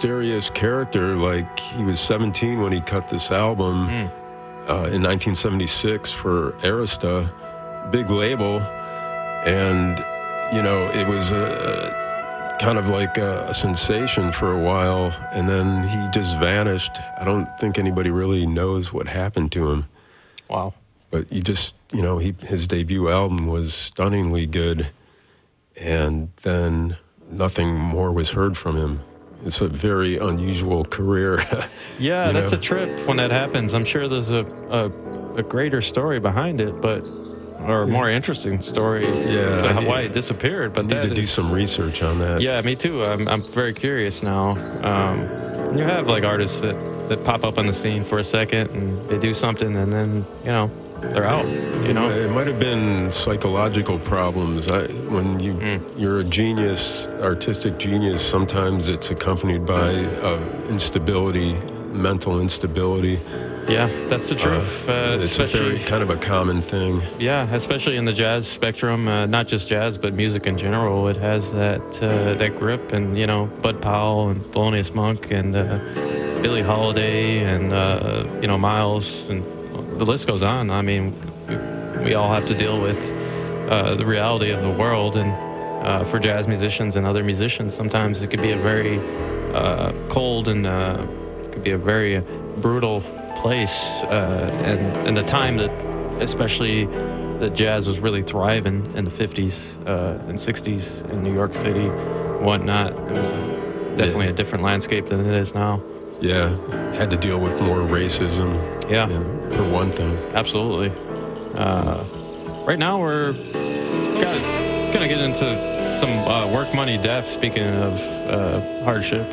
mysterious character. Like, he was 17 when he cut this album in 1976 for Arista, big label, and it was a kind of like a sensation for a while, and then he just vanished. I don't think anybody really knows what happened to him. Wow. But his debut album was stunningly good, and then nothing more was heard from him. It's a very unusual career. Yeah, that's a trip when that happens. I'm sure there's a greater story behind it, or a more interesting story. Yeah, why it disappeared. But I need to do some research on that. Yeah, me too. I'm very curious now. You have like artists that pop up on the scene for a second and they do something and then they're out. It might have been psychological problems. When you're a genius, artistic genius, sometimes it's accompanied by instability, mental instability. Yeah, that's the truth. It's a very kind of a common thing. Yeah, especially in the jazz spectrum, not just jazz, but music in general. It has that grip, and Bud Powell and Thelonious Monk and Billie Holiday and Miles, and the list goes on. I mean, we all have to deal with the reality of the world, and for jazz musicians and other musicians, sometimes it could be a very cold and it could be a very brutal place, and the time that especially that jazz was really thriving in the 50s and 60s in New York City, whatnot. It was definitely a different landscape than it is now. Yeah, had to deal with more racism. Yeah, for one thing. Absolutely. Right now we're gonna get into some Work Money Deaf. Speaking of hardship.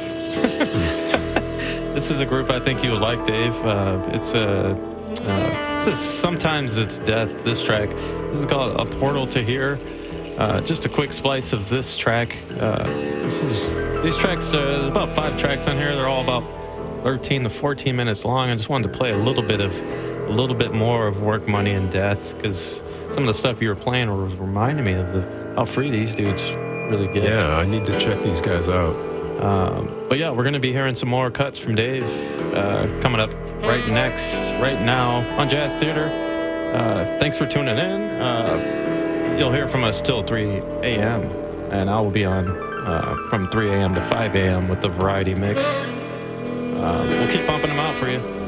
This is a group I think you would like, Dave. It's Sometimes It's Death, this track. This is called A Portal to Here. Just a quick splice of this track. These tracks, there's about 5 tracks on here. They're all about 13 to 14 minutes long. I just wanted to play a little bit more of Work, Money, and Death, because some of the stuff you were playing was reminding me of how free these dudes really get. Yeah, I need to check these guys out. But yeah, we're going to be hearing some more cuts from Dave coming up right now on Jazz Theater. Thanks for tuning in. You'll hear from us till 3 a.m. and I will be on from 3 a.m. to 5 a.m. with the variety mix. We'll keep bumping them out for you.